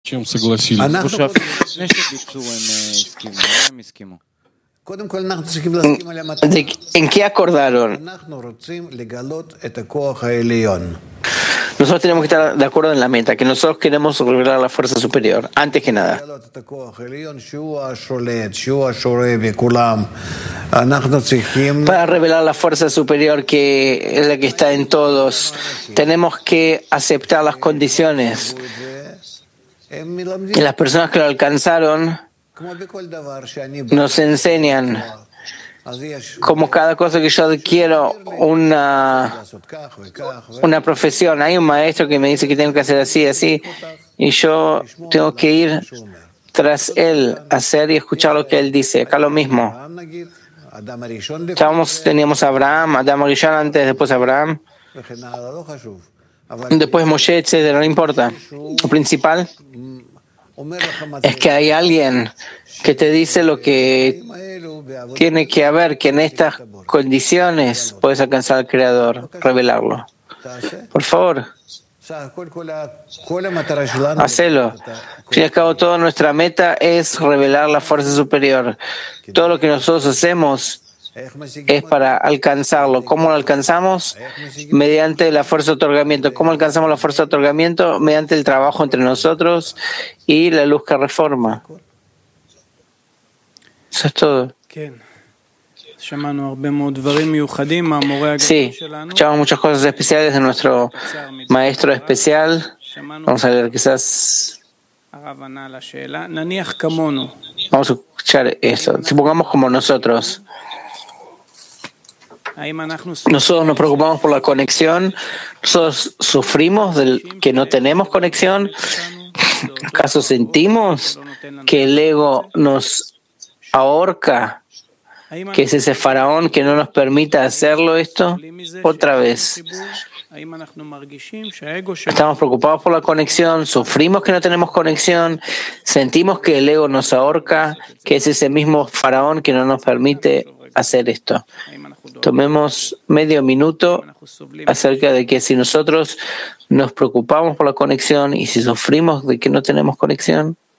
чем согласились. Слушай, לפני שביצעו הם הסכימו, הם הסכימו. ¿En qué acordaron? Nosotros tenemos que estar de acuerdo en la meta, que nosotros queremos revelar la fuerza superior, antes que nada. Para revelar la fuerza superior, que es la que está en todos, tenemos que aceptar las condiciones. Y las personas que lo alcanzaron nos enseñan, como cada cosa que yo adquiero una profesión. Hay un maestro que me dice que tengo que hacer así, así, y yo tengo que ir tras él, hacer y escuchar lo que él dice. Acá lo mismo. Teníamos a Abraham, Adam Rishon antes, después Abraham, después Moshe, etc. No importa. Lo principal es que hay alguien que te dice lo que tiene que haber, que en estas condiciones puedes alcanzar al Creador, revelarlo. Por favor, hacelo. Al fin y al cabo, toda nuestra meta es revelar la fuerza superior. Todo lo que nosotros hacemos es para alcanzarlo. ¿Cómo lo alcanzamos? Mediante la fuerza de otorgamiento. ¿Cómo alcanzamos la fuerza de otorgamiento? Mediante el trabajo entre nosotros y la luz que reforma. Eso es todo. Sí, escuchamos muchas cosas especiales de nuestro maestro especial. Vamos a ver, quizás vamos a escuchar esto. Supongamos como nosotros nos preocupamos por la conexión, nosotros sufrimos del que no tenemos conexión. ¿Acaso sentimos que el ego nos ahorca, que es ese faraón que no nos permita hacerlo esto? Otra vez, estamos preocupados por la conexión, sufrimos que no tenemos conexión, sentimos que el ego nos ahorca, que es ese mismo faraón que no nos permite hacer esto. Tomemos medio minuto acerca de que si nosotros nos preocupamos por la conexión y si sufrimos de que no tenemos conexión,